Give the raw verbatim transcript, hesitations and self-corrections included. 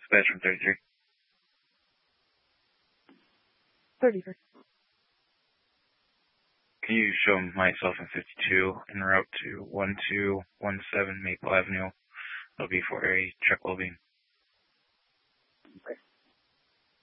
bedroom thirty-three. thirty-three. Can you show myself in fifty-two en route to one two one seven Maple Avenue? That'll be for a check well being.